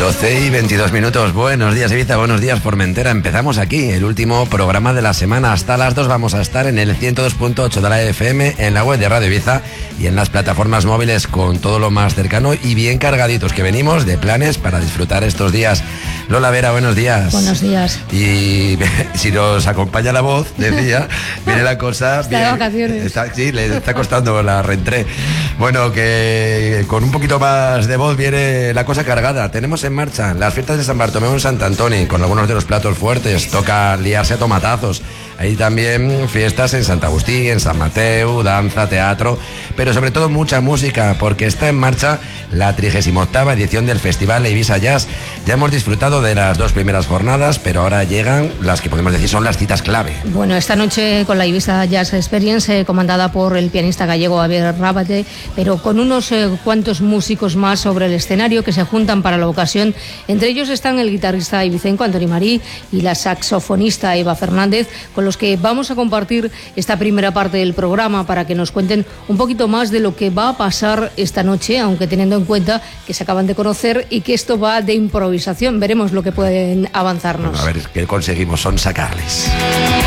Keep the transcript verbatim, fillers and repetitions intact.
doce y veintidós minutos. Buenos días, Ibiza, buenos días, Formentera. Empezamos aquí, el último programa de la semana. Hasta las dos vamos a estar en el ciento dos punto ocho de la F M, en la web de Radio Ibiza y en las plataformas móviles con todo lo más cercano y bien cargaditos, que venimos de planes para disfrutar estos días. Lola Vera, buenos días. Buenos días. Y si nos acompaña la voz, decía, viene la cosa... Está de vacaciones. Está, sí, le está costando la reentré. Bueno, que con un poquito más de voz viene la cosa cargada. Tenemos en marcha las fiestas de San Bartomeu en Sant Antoni, con algunos de los platos fuertes. Toca liarse a tomatazos. Hay también fiestas en Sant Agustí, en Sant Mateu, danza, teatro, pero sobre todo mucha música, porque está en marcha la trigésima octava edición del Festival Ibiza Jazz. Ya hemos disfrutado de las dos primeras jornadas, pero ahora llegan las que podemos decir son las citas clave. Bueno, esta noche con la Ibiza Jazz Experience, eh, comandada por el pianista gallego Javier Rábate, pero con unos eh, cuantos músicos más sobre el escenario que se juntan para la ocasión. Entre ellos están el guitarrista ibicenco Antoni Marí y la saxofonista Eva Fernández, con los que vamos a compartir esta primera parte del programa para que nos cuenten un poquito más de lo que va a pasar esta noche, aunque teniendo en cuenta que se acaban de conocer y que esto va de improvisación. Veremos lo que pueden avanzarnos. Bueno, a ver qué conseguimos son sacarles.